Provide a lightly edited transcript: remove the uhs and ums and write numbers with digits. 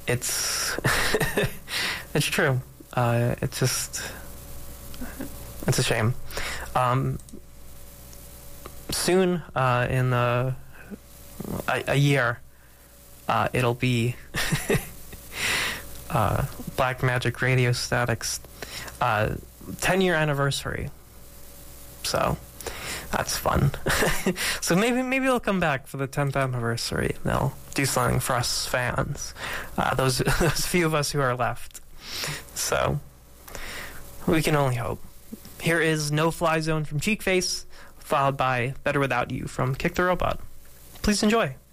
it's it's true. It's a shame. Soon, in a year, it'll be Black Magic Radio Static's 10-year anniversary. So that's fun. So maybe they'll come back for the 10th anniversary. They'll do something for us fans, those few of us who are left. So we can only hope. Here is No Fly Zone from Cheekface, followed by Better Without You from Kick the Robot. Please enjoy.